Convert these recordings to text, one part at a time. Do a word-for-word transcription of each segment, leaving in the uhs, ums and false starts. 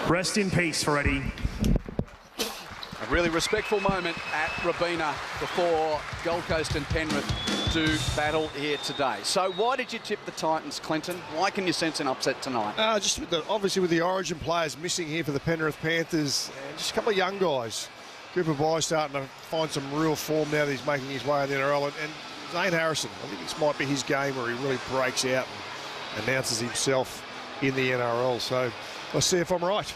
Rest in peace, Freddie. A really respectful moment at Robina before Gold Coast and Penrith do battle here today. So why did you tip the Titans, Clinton? Why can you sense an upset tonight? Uh, just with the, obviously with the Origin players missing here for the Penrith Panthers, and just a couple of young guys. Cooper Bye starting to find some real form now that he's making his way in the N R L. And, and Zane Harrison, I think this might be his game where he really breaks out and announces himself in the N R L. So let's see if I'm right.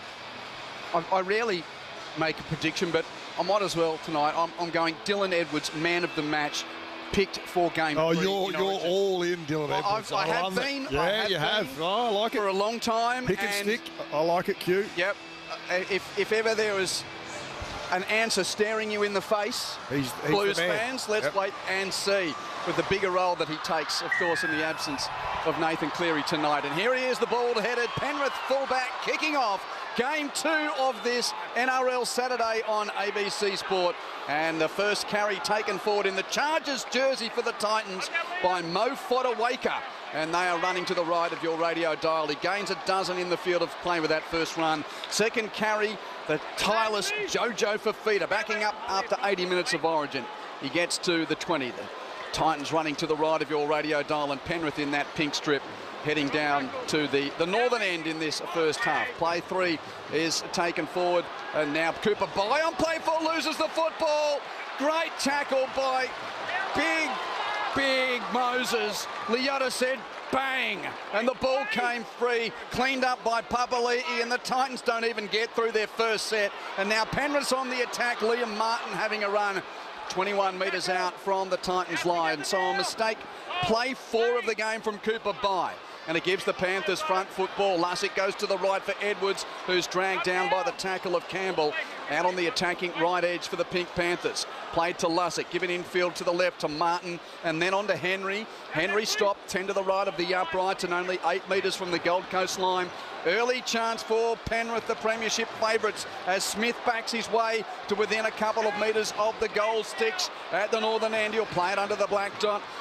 I, I rarely make a prediction, but I might as well tonight. I'm, I'm going Dylan Edwards, man of the match, picked for game Oh, three you're, in you're Origin. all in, Dylan Well, Edwards. I've, I, I have love been. it. Yeah, I have you have. been Oh, I like it. for a long time. Pick and, and stick. I like it, Q. Yep. Uh, if, if ever there was an answer staring you in the face, He's, he's Blues the man. fans, let's Yep. wait and see with the bigger role that he takes, of course, in the absence of Nathan Cleary tonight. And here he is, the bald-headed Penrith fullback kicking off game two of this N R L Saturday on A B C Sport. And the first carry taken forward in the Chargers jersey for the Titans by Mo Fodawaker. And they are running to the right of your radio dial. He gains a dozen in the field of play with that first run. Second carry, the tireless Jojo Fafita backing up after eighty minutes of Origin. He gets to the twenty. The Titans running to the right of your radio dial, and Penrith in that pink strip heading down to the, the northern end in this first half. Play three is taken forward, and now Cooper Bye on play four loses the football. Great tackle by big, big Moses. Leota said bang, and the ball came free, cleaned up by Papali'i, and the Titans don't even get through their first set. And now Penrith's on the attack. Liam Martin having a run twenty-one metres out from the Titans line. So a mistake. Play four of the game from Cooper Bye. And it gives the Panthers front football. Lussick goes to the right for Edwards, who's dragged down by the tackle of Campbell. Out on the attacking right edge for the Pink Panthers. Played to Lussick, given infield to the left to Martin, and then on to Henry. Henry stopped, ten to the right of the uprights and only eight metres from the Gold Coast line. Early chance for Penrith, the premiership favourites, as Smith backs his way to within a couple of metres of the goal sticks at the northern end. He'll play it under the black dot.